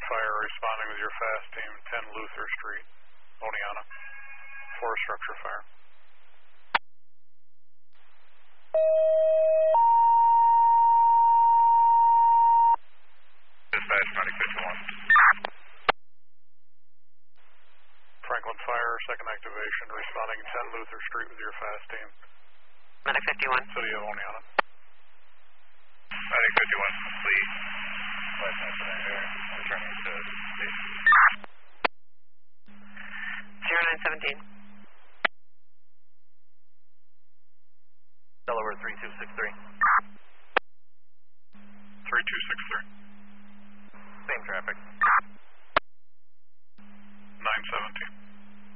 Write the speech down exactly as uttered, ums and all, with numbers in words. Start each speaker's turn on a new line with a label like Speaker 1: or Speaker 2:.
Speaker 1: Fire responding with your fast team, ten Luther Street, Oneonta. For structure fire.
Speaker 2: Dispatch, Medic fifty-one.
Speaker 1: Franklin Fire, second activation, responding ten Luther Street with your fast team.
Speaker 3: Medic fifty-one.
Speaker 1: City of Oneonta.
Speaker 2: Medic fifty-one, complete. Flight messenger, returning to station.
Speaker 3: zero nine seventeen.
Speaker 2: Delaware three two six three.
Speaker 1: three two six three.
Speaker 2: Same traffic.